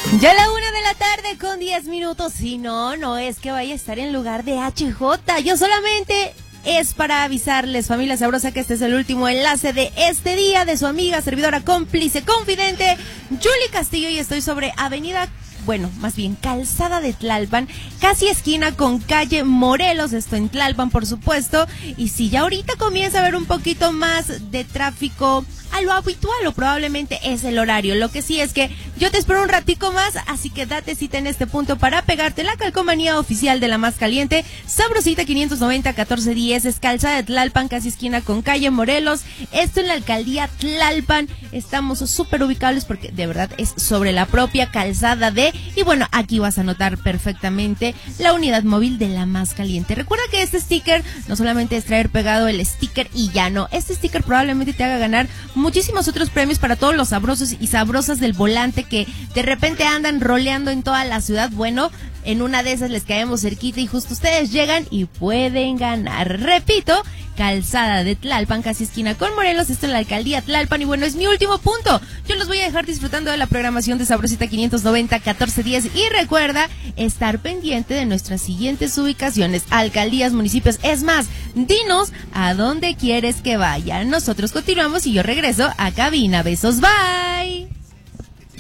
Ya a la 1 de la tarde con 10 minutos. Y no es que vaya a estar en lugar de HJ. Yo solamente es para avisarles, familia sabrosa, que este es el último enlace de este día de su amiga, servidora, cómplice, confidente, Julie Castillo. Y estoy sobre Calzada de Tlalpan, casi esquina con calle Morelos, esto en Tlalpan, por supuesto. Y si ya ahorita comienza a haber un poquito más de tráfico a lo habitual, o probablemente es el horario. Lo que sí es que yo te espero un ratico más, así que date cita en este punto para pegarte la calcomanía oficial de la más caliente, Sabrosita 590-1410, es Calzada de Tlalpan, casi esquina con calle Morelos, esto en la alcaldía Tlalpan. Estamos súper ubicables porque de verdad es sobre la propia calzada de, y bueno, aquí vas a notar perfectamente la unidad móvil de la más caliente. Recuerda que este sticker no solamente es traer pegado el sticker y ya no, este sticker probablemente te haga ganar muchísimos otros premios para todos los sabrosos y sabrosas del volante que de repente andan roleando en toda la ciudad. Bueno, en una de esas les caemos cerquita y justo ustedes llegan y pueden ganar. Repito, Calzada de Tlalpan, casi esquina con Morelos, esto en la alcaldía Tlalpan. Y bueno, es mi último punto. Yo los voy a dejar disfrutando de la programación de Sabrosita 590-1410. Y recuerda estar pendiente de nuestras siguientes ubicaciones, alcaldías, municipios. Es más, dinos a dónde quieres que vaya. Nosotros continuamos y yo regreso a cabina. Besos, bye.